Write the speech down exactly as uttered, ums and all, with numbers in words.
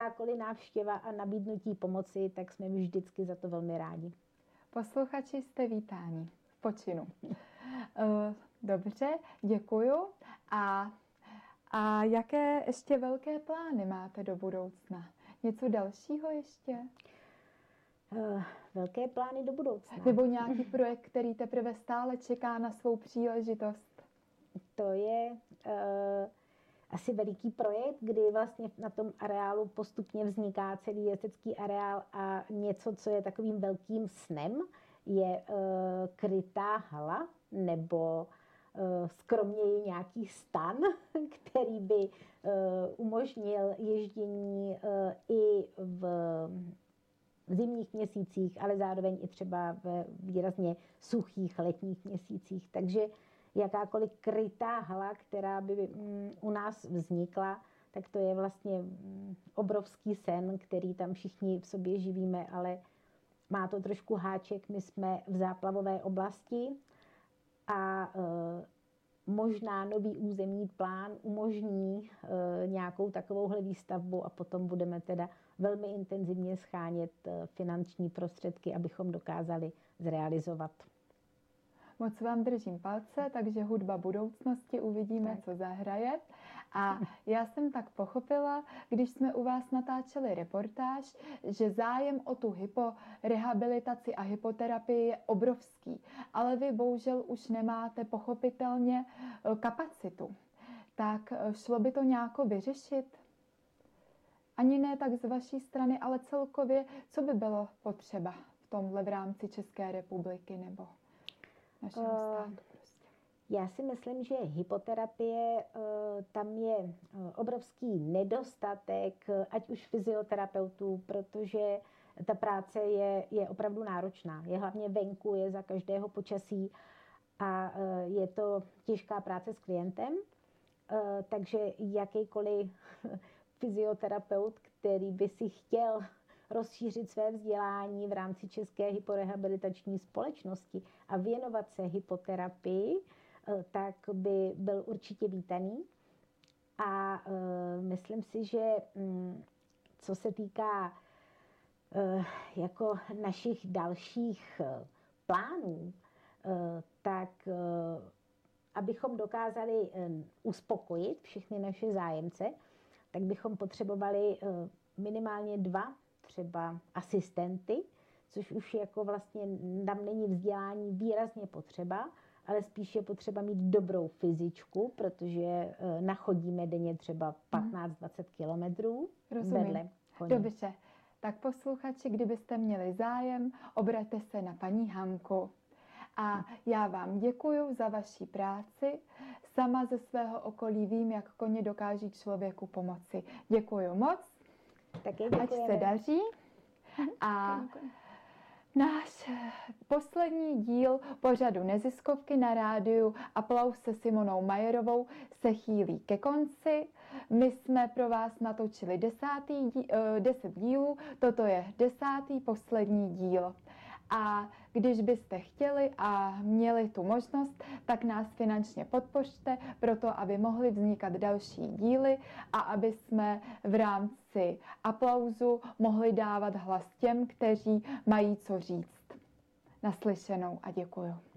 jakákoliv návštěva a nabídnutí pomoci, tak jsme vždycky za to velmi rádi. Posluchači jste vítáni v počinu. Dobře, děkuju. A, a jaké ještě velké plány máte do budoucna? Něco dalšího ještě? Uh, velké plány do budoucna. Nebo nějaký projekt, který teprve stále čeká na svou příležitost? To je uh, asi veliký projekt, kdy vlastně na tom areálu postupně vzniká celý jezdecký areál a něco, co je takovým velkým snem, je uh, krytá hala nebo uh, skromněji nějaký stan, který by uh, umožnil ježdění uh, i v v zimních měsících, ale zároveň i třeba v výrazně suchých letních měsících. Takže jakákoliv krytá hala, která by u nás vznikla, tak to je vlastně obrovský sen, který tam všichni v sobě živíme, ale má to trošku háček. My jsme v záplavové oblasti a možná nový územní plán umožní e, nějakou takovouhle výstavbu a potom budeme teda velmi intenzivně schánět e, finanční prostředky, abychom dokázali zrealizovat. Moc vám držím palce, takže hudba budoucnosti, uvidíme, tak. co zahraje. A já jsem tak pochopila, když jsme u vás natáčeli reportáž, že zájem o tu hyporehabilitaci a hypoterapii je obrovský, ale vy bohužel už nemáte pochopitelně kapacitu. Tak šlo by to nějak vyřešit? Ani ne tak z vaší strany, ale celkově, co by bylo potřeba v tomhle v rámci České republiky nebo našeho státu prostě? Já si myslím, že hypoterapie, tam je obrovský nedostatek, ať už fyzioterapeutů, protože ta práce je, je opravdu náročná. Je hlavně venku, je za každého počasí a je to těžká práce s klientem. Takže jakýkoliv fyzioterapeut, který by si chtěl rozšířit své vzdělání v rámci České hyporehabilitační společnosti a věnovat se hypoterapii, tak by byl určitě vítaný. A myslím si, že co se týká jako našich dalších plánů, tak abychom dokázali uspokojit všechny naše zájemce, tak bychom potřebovali minimálně dva třeba asistenty, což už jako vlastně tam není vzdělání výrazně potřeba, ale spíš je potřeba mít dobrou fyzičku, protože nachodíme denně třeba patnáct dvacet kilometrů vedle koně. Dobře, tak posluchači, kdybyste měli zájem, obraťte se na paní Hanku. A já vám děkuju za vaši práci. Sama ze svého okolí vím, jak koně dokáží člověku pomoci. Děkuju moc. Taky ať se daří. A náš poslední díl pořadu Neziskovky na rádiu Aplaus se Simonou Majerovou se chýlí ke konci. My jsme pro vás natočili desátý díl, deset dílů, toto je desátý poslední díl. A když byste chtěli a měli tu možnost, tak nás finančně podpořte, proto aby mohly vznikat další díly a aby jsme v rámci Aplauzu mohli dávat hlas těm, kteří mají co říct. Naslyšenou a děkuju.